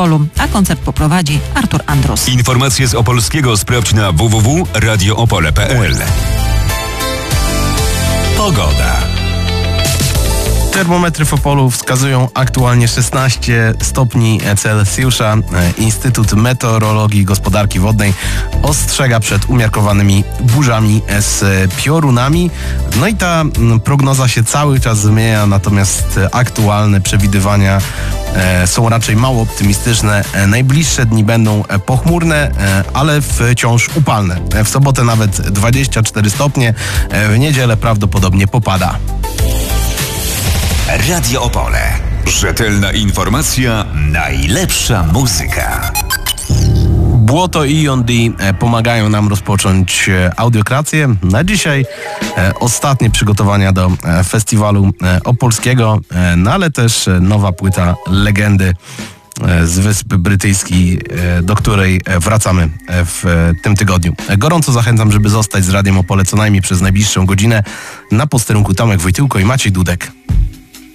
Opolu, a koncert poprowadzi Artur Andrus. Informacje z Opolskiego sprawdź na www.radioopole.pl. Pogoda. Termometry w Opolu wskazują aktualnie 16 stopni Celsjusza. Instytut Meteorologii i Gospodarki Wodnej ostrzega przed umiarkowanymi burzami z piorunami. No i ta prognoza się cały czas zmienia, natomiast aktualne przewidywania są raczej mało optymistyczne. Najbliższe dni będą pochmurne, ale wciąż upalne. W sobotę nawet 24 stopnie, w niedzielę prawdopodobnie popada. Radio Opole. Rzetelna informacja, najlepsza muzyka. Błoto i Yondy pomagają nam rozpocząć audiokrację. Na dzisiaj ostatnie przygotowania do festiwalu opolskiego, no ale też nowa płyta legendy z Wysp Brytyjskich, do której wracamy w tym tygodniu. Gorąco zachęcam, żeby zostać z Radiem Opole co najmniej przez najbliższą godzinę. Na posterunku Tomek Wojtyłko i Maciej Dudek.